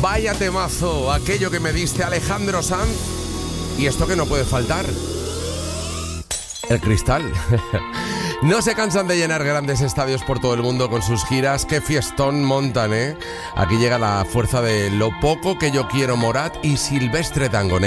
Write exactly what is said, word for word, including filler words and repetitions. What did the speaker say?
Vaya temazo, aquello que me diste, Alejandro Sanz. Y esto que no puede faltar, el Cristal. No se cansan de llenar grandes estadios por todo el mundo con sus giras. Qué fiestón montan, ¿eh? Aquí llega la fuerza de Lo poco que yo quiero, Morat y Silvestre Dangond.